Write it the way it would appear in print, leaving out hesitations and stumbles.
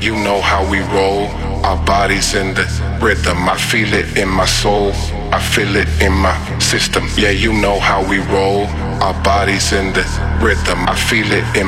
you know how we roll. Our bodies in the rhythm, I feel it in my soul, I feel it in my system. Yeah, you know how we roll. Our bodies in the rhythm, I feel it in